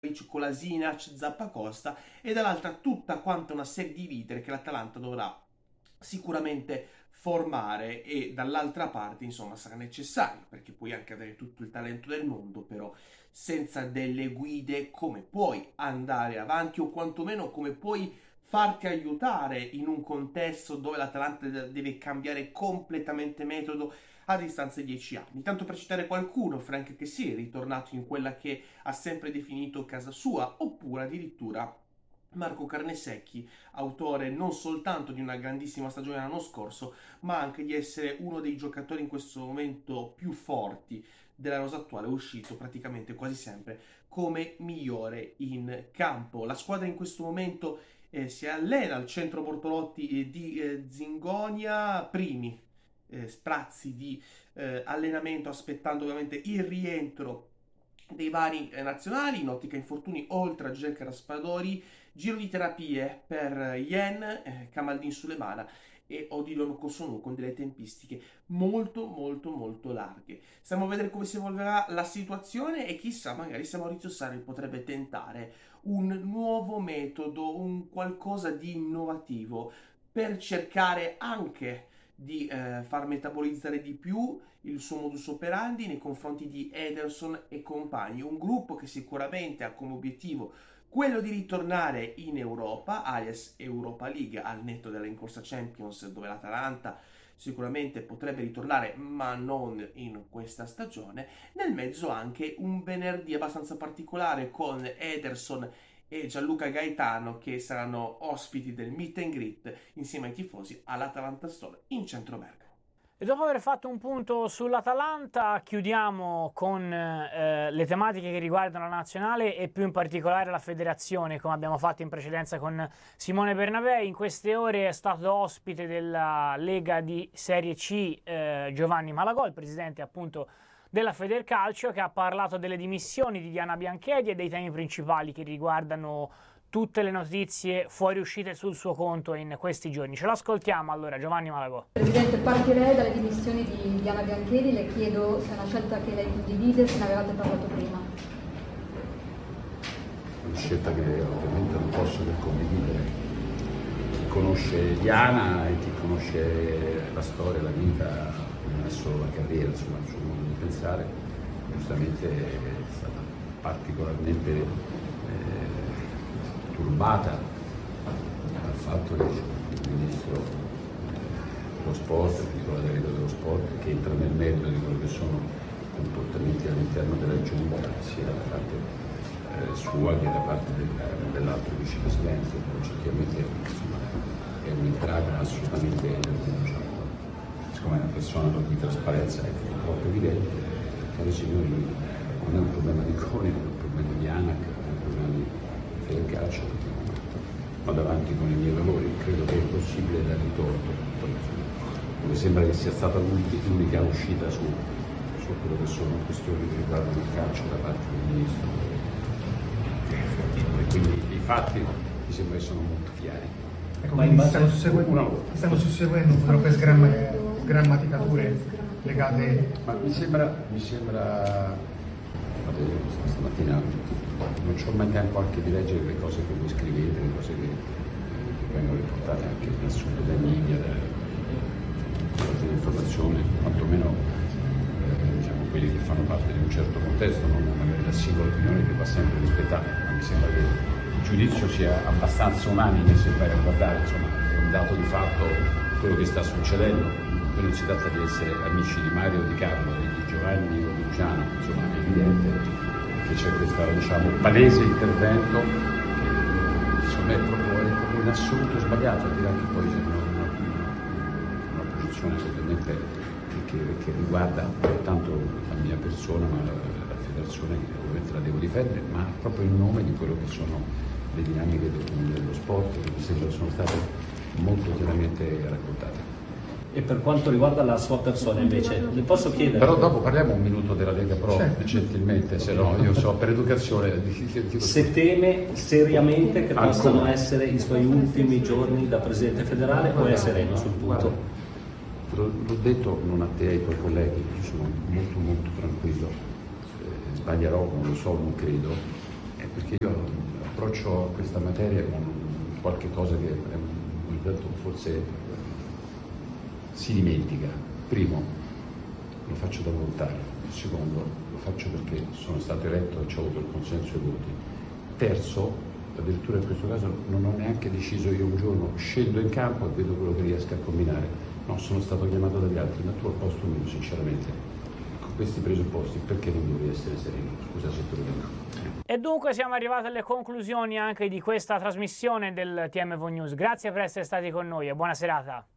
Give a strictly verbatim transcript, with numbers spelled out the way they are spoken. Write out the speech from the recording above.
Kolasinac, Zappacosta, e dall'altra tutta quanta una serie di leader che l'Atalanta dovrà sicuramente formare, e dall'altra parte insomma sarà necessario, perché puoi anche avere tutto il talento del mondo, però senza delle guide come puoi andare avanti, o quantomeno come puoi farti aiutare in un contesto dove l'Atalanta deve cambiare completamente metodo a distanza di dieci anni. Tanto per citare qualcuno, Franck Kessié, ritornato in quella che ha sempre definito casa sua, oppure addirittura Marco Carnesecchi, autore non soltanto di una grandissima stagione l'anno scorso, ma anche di essere uno dei giocatori in questo momento più forti della rosa attuale, uscito praticamente quasi sempre come migliore in campo. La squadra in questo momento eh, si allena al centro Bortolotti eh, di eh, Zingonia, primi eh, sprazzi di eh, allenamento, aspettando ovviamente il rientro dei vari eh, nazionali in ottica infortuni, oltre a Jack Raspadori. Giro di terapie per Yen, eh, Kamaldin Sulemana e Odilon Kosunu, con delle tempistiche molto molto molto larghe. Stiamo a vedere come si evolverà la situazione, e chissà, magari se Maurizio Sarri potrebbe tentare un nuovo metodo, un qualcosa di innovativo, per cercare anche di eh, far metabolizzare di più il suo modus operandi nei confronti di Ederson e compagni. Un gruppo che sicuramente ha come obiettivo quello di ritornare in Europa, alias Europa League, al netto della rincorsa Champions, dove l'Atalanta sicuramente potrebbe ritornare, ma non in questa stagione. Nel mezzo anche un venerdì abbastanza particolare, con Ederson e Gianluca Gaetano che saranno ospiti del meet and greet insieme ai tifosi all'Atalanta Store in centro Bergamo. E dopo aver fatto un punto sull'Atalanta, chiudiamo con eh, le tematiche che riguardano la nazionale e più in particolare la federazione, come abbiamo fatto in precedenza con Simone Bernabé. In queste ore è stato ospite della Lega di Serie C eh, Giovanni Malagò, il presidente appunto della Federcalcio, che ha parlato delle dimissioni di Diana Bianchedi e dei temi principali che riguardano tutte le notizie fuoriuscite sul suo conto in questi giorni. Ce l'ascoltiamo allora, Giovanni Malagò. Presidente, partirei dalle dimissioni di Diana Bianchedi. Le chiedo se è una scelta che lei condivide, se ne avevate parlato prima. Una scelta che ovviamente non posso che condividere. Chi conosce Diana e chi conosce la storia, la vita, non è solo la carriera, insomma, il suo modo di pensare, giustamente è stata particolarmente eh, turbata dal fatto che il ministro dello sport, il titolare dello sport, che entra nel merito di quello che sono comportamenti all'interno della giunta, sia da parte eh, sua che da parte del, dell'altro vicepresidente. Oggettivamente insomma, è un'entrata assolutamente, diciamo, siccome è una persona di trasparenza è troppo evidente, invece noi non è un problema di Coni, non è un problema di ANAC, non è un problema di del calcio, vado avanti con i miei valori, credo che è possibile dare ritorno. Mi sembra che sia stata l'unica uscita su, su quello che sono questioni che riguardano il calcio da parte del ministro. E quindi i fatti mi sembra che sono molto chiari. Ecco, ma in stiamo, susseguendo, stiamo susseguendo troppe sgramma, sgrammaticature legate. Ma mi sembra, mi sembra stamattina non c'ho mai tempo anche di leggere le cose che voi scrivete, le cose che, che vengono riportate anche in assoluto dai media, dalle dell'informazione, quantomeno eh, diciamo, quelli che fanno parte di un certo contesto, non magari la singola opinione che va sempre rispettata, ma mi sembra che il giudizio sia abbastanza unanime se vai a guardare, insomma, è un dato di fatto quello che sta succedendo. Qui non si tratta di essere amici di Mario o di Carlo, di Giovanni o di Luciano, insomma è evidente che c'è questo, diciamo, palese intervento che secondo me è proprio, è proprio in assoluto sbagliato, a dire anche poi c'è una, una, una posizione ovviamente che, che riguarda non tanto la mia persona ma la, la federazione, che ovviamente la devo difendere, ma proprio in nome di quello che sono le dinamiche del, dello sport, che mi sembra sono state molto chiaramente raccontate. E per quanto riguarda la sua persona invece, le posso chiedere? Però dopo parliamo un minuto della Lega Pro, certo, gentilmente, se no io so per educazione. Se teme seriamente che possano essere i suoi ultimi giorni da Presidente federale o è sereno sul punto? L'ho detto non a te, ai tuoi colleghi, io sono molto molto tranquillo, eh, sbaglierò, non lo so, non credo, eh, perché io approccio questa materia con qualche cosa che forse si dimentica. Primo, lo faccio da volontario. Secondo, lo faccio perché sono stato eletto e ho avuto il consenso dei voti. Terzo, addirittura in questo caso non ho neanche deciso io un giorno, scendo in campo e vedo quello che riesco a combinare. No, sono stato chiamato dagli altri, ma tu al posto mio, sinceramente, con questi presupposti, perché non dovevi essere sereno? Scusa se te lo dico. E dunque siamo arrivati alle conclusioni anche di questa trasmissione del T M V News. Grazie per essere stati con noi e buona serata.